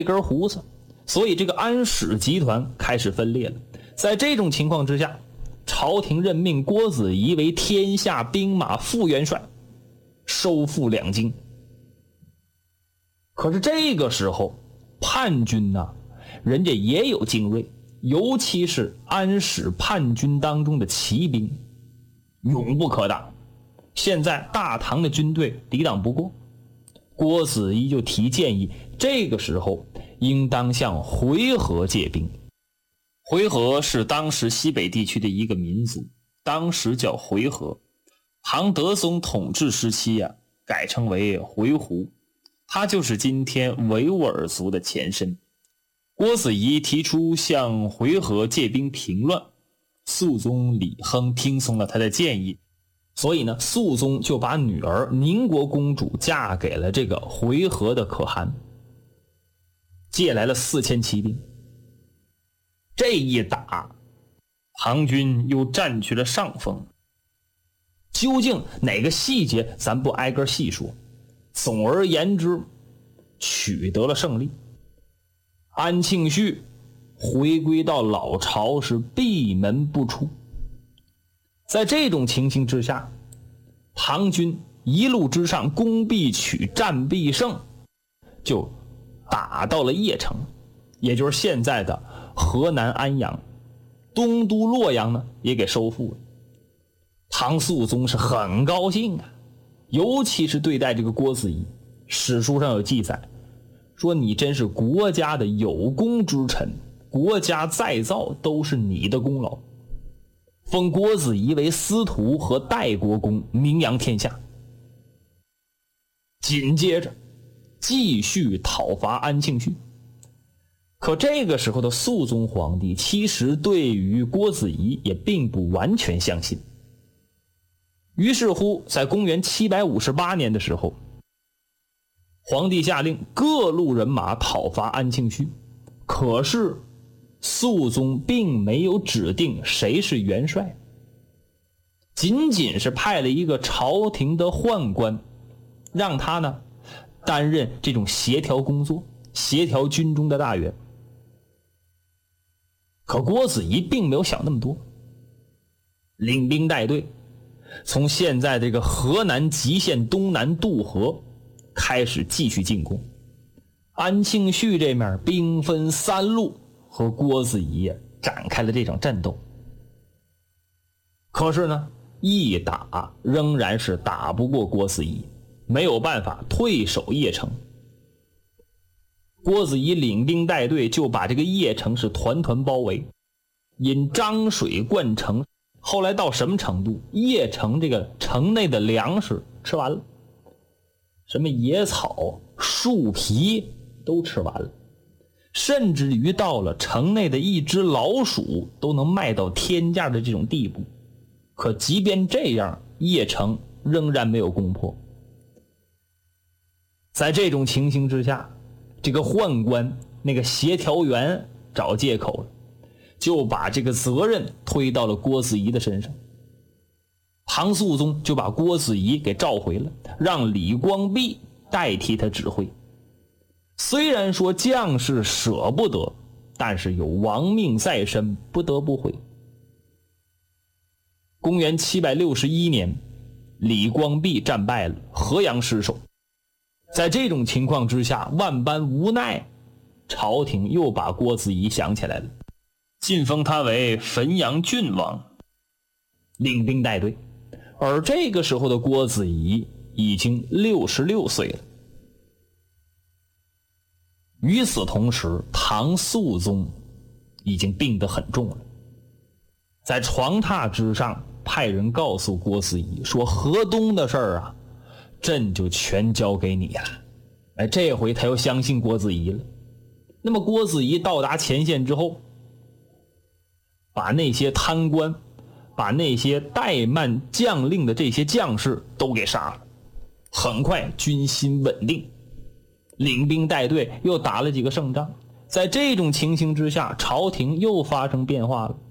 一根胡子，所以这个安史集团开始分裂了。在这种情况之下，朝廷任命郭子仪为天下兵马副元帅，收复两京。可是这个时候叛军呢，人家也有精锐，尤其是安史叛军当中的骑兵勇不可挡，现在大唐的军队抵挡不过，郭子仪就提建议，这个时候应当向回纥借兵。回纥是当时西北地区的一个民族，当时叫回纥，唐德宗统治时期改称为回鹘，它就是今天维吾尔族的前身。郭子仪提出向回纥借兵平乱，肃宗李亨听从了他的建议，所以呢，肃宗就把女儿宁国公主嫁给了这个回纥的可汗，借来了4000骑兵。这一打，唐军又占据了上风。究竟哪个细节咱不挨个细说，总而言之，取得了胜利。安庆绪回归到老巢，是闭门不出。在这种情形之下，唐军一路之上攻必取，战必胜，就打到了邺城，也就是现在的河南安阳，东都洛阳呢也给收复了。唐肃宗是很高兴啊，尤其是对待这个郭子仪，史书上有记载说，你真是国家的有功之臣，国家再造都是你的功劳，封郭子仪为司徒和代国公，名扬天下。紧接着继续讨伐安庆绪。可这个时候的肃宗皇帝其实对于郭子仪也并不完全相信。于是乎在公元758年的时候，皇帝下令各路人马讨伐安庆绪，可是肃宗并没有指定谁是元帅，仅仅是派了一个朝廷的宦官，让他呢担任这种协调工作，协调军中的大员。可郭子仪并没有想那么多，领兵带队，从现在这个河南极县东南渡河开始继续进攻。安庆绪这面兵分3路和郭子仪展开了这场战斗。可是呢，一打仍然是打不过郭子仪，没有办法，退守邺城。郭子仪领兵带队就把这个邺城是团团包围，引漳水灌城。后来到什么程度？邺城这个城内的粮食吃完了，什么野草树皮都吃完了，甚至于到了城内的一只老鼠都能卖到天价的这种地步。可即便这样，邺城仍然没有攻破。在这种情形之下，这个宦官那个协调员找借口了，就把这个责任推到了郭子仪的身上。唐肃宗就把郭子仪给召回了，让李光弼代替他指挥。虽然说将士舍不得，但是有亡命在身，不得不回。公元761年，李光弼战败了，河阳失守。在这种情况之下，万般无奈，朝廷又把郭子仪想起来了，晋封他为汾阳郡王，领兵带队。而这个时候的郭子仪已经66岁了。与此同时，唐肃宗已经病得很重了，在床榻之上派人告诉郭子仪说，河东的事儿啊，朕就全交给你了。这回他又相信郭子仪了。那么郭子仪到达前线之后，把那些贪官，把那些怠慢将令的这些将士都给杀了。很快军心稳定，领兵带队又打了几个胜仗。在这种情形之下，朝廷又发生变化了。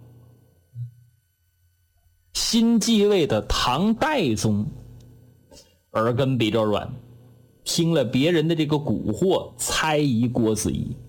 新继位的唐代宗耳根比较软， 听了别人的这个蛊惑，猜疑郭子仪。